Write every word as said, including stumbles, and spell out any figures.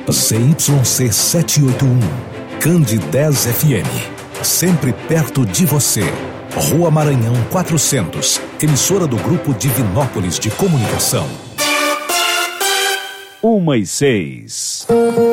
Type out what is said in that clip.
Z Y C setecentos e oitenta e um, Cande dez F M. Sempre perto de você. Rua Maranhão quatrocentos, emissora do Grupo Divinópolis de Comunicação. Uma e seis.